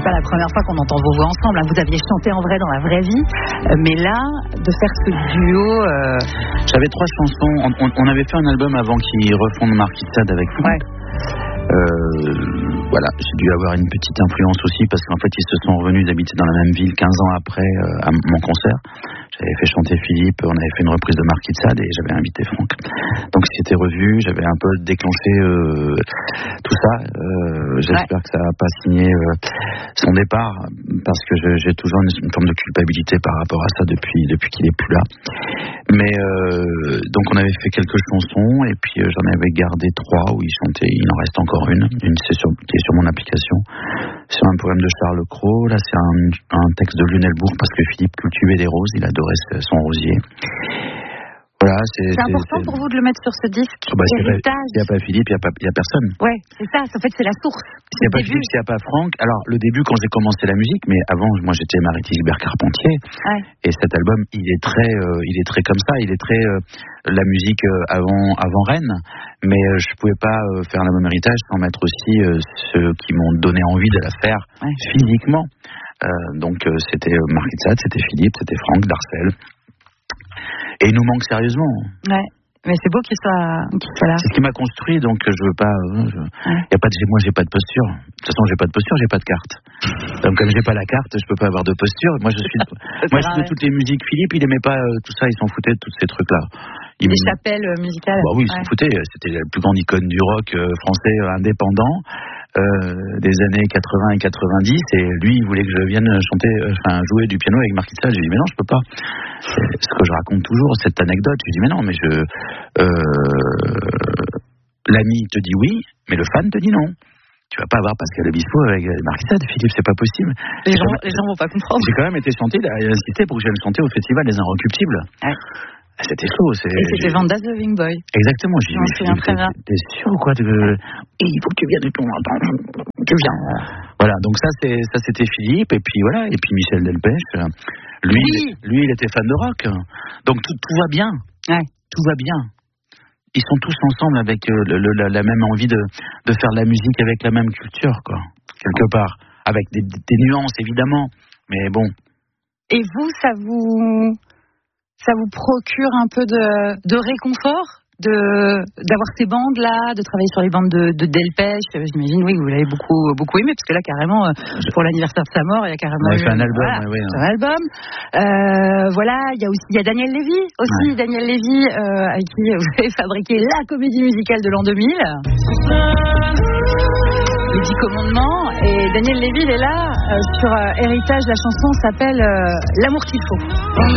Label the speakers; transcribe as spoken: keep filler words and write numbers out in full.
Speaker 1: c'est pas la première fois qu'on entend vos voix ensemble. Hein. Vous aviez chanté en vrai dans la vraie vie, euh, mais là, de faire ce duo. Euh...
Speaker 2: J'avais trois chansons. On, on, on avait fait un album avant qu'ils refondent Marquis de Sade avec Franck.
Speaker 1: Ouais.
Speaker 2: Euh, voilà, j'ai dû avoir une petite influence aussi parce qu'en fait ils se sont revenus d'habiter dans la même ville quinze ans après euh, à mon concert. J'avais fait chanter Philippe, on avait fait une reprise de Marquis de Sade et j'avais invité Franck. Donc c'était revu, j'avais un peu déclenché euh, tout ça. Euh, j'espère ouais. que ça n'a pas signé euh, son départ parce que je, j'ai toujours une, une forme de culpabilité par rapport à ça depuis, depuis qu'il est plus là. Mais euh, donc on avait fait quelques chansons et puis euh, j'en avais gardé trois où il chantait, il en reste encore une, une c'est sur, qui est sur mon application, sur un poème de Charles Cros. Là c'est un, un texte de Lionel Bourg parce que Philippe cultivait des roses, il adorait son rosier. Voilà, c'est,
Speaker 1: c'est, c'est important c'est... pour vous de le mettre sur ce disque.
Speaker 2: Oh bah, s'il n'y a pas Philippe, il n'y a, a personne.
Speaker 1: Ouais, c'est ça. En fait, c'est la source.
Speaker 2: S'il n'y a pas Philippe, s'il n'y a pas Franck. Alors, le début, quand j'ai commencé la musique, mais avant, moi, j'étais Marie Gilbert Carpentier. Ouais. Et cet album, il est très, euh, il est très comme ça. Il est très euh, la musique euh, avant, avant Rennes. Mais euh, je ne pouvais pas euh, faire la même héritage sans mettre aussi euh, ceux qui m'ont donné envie de la faire ouais. physiquement. Euh, donc, euh, c'était euh, Marquis de Sade, c'était Philippe, c'était Franck Darcel. Et il nous manque sérieusement.
Speaker 1: Ouais, mais c'est beau qu'il soit, qu'il soit là.
Speaker 2: C'est ce qui m'a construit, donc je veux pas. Je, ouais. y a pas de, moi, j'ai pas de posture. De toute façon, j'ai pas de posture, j'ai pas de carte. Donc, comme j'ai pas la carte, je peux pas avoir de posture. Moi, je suis, moi, je suis de toutes les musiques. Philippe, il aimait pas euh, tout ça, il s'en foutait de tous ces trucs-là.
Speaker 1: Il les chapelles euh, musicales.
Speaker 2: Bah oui, il ouais. s'en foutait. C'était la plus grande icône du rock euh, français euh, indépendant. Euh, des années quatre-vingts et quatre-vingt-dix et lui il voulait que je vienne chanter euh, enfin jouer du piano avec Marquis de Sade. Je lui dis mais non je peux pas, c'est ce que je raconte toujours cette anecdote. Je lui dis mais non mais je euh, l'ami te dit oui mais le fan te dit non. Tu vas pas avoir Pascal Obispo avec Marquis de Sade, Philippe, c'est pas possible.
Speaker 1: Les gens, même, les gens vont pas comprendre.
Speaker 2: J'ai quand même été chanté, il a incité pour que je vienne chanter au festival des Inrecuptibles.
Speaker 1: Ouais.
Speaker 2: C'était chaud. C'est...
Speaker 1: Et c'était Vanda the Wing Boy.
Speaker 2: Exactement. Je
Speaker 1: dis, mais
Speaker 2: t'es, t'es sûr ou quoi de... Et il faut que tu viennes et puis tu viens. Voilà. Donc ça, c'est ça, c'était Philippe et puis voilà. Et puis Michel Delpech. Lui, oui. lui, il était fan de rock. Donc tout, tout va bien.
Speaker 1: Ouais.
Speaker 2: Tout va bien. Ils sont tous ensemble avec le, le, la, la même envie de, de faire de la musique avec la même culture, quoi. Quelque part, avec des, des nuances évidemment. Mais bon.
Speaker 1: Et vous, ça vous Ça vous procure un peu de, de réconfort de, d'avoir ces bandes-là, de travailler sur les bandes de, de Delpech. J'imagine, oui, vous l'avez beaucoup, beaucoup aimé, parce que là, carrément, pour l'anniversaire de sa mort, il y a carrément
Speaker 2: eu, fait un album.
Speaker 1: Voilà,
Speaker 2: oui, oui.
Speaker 1: un album. Euh, voilà, il y a aussi il y a Daniel Lévy, aussi. Ouais. Daniel Lévy, euh, avec qui vous avez fabriqué la comédie musicale de l'an deux mille. Les dix commandements. Et Daniel Lévy, il est là, euh, sur euh, Héritage, la chanson s'appelle euh, L'amour qu'il faut.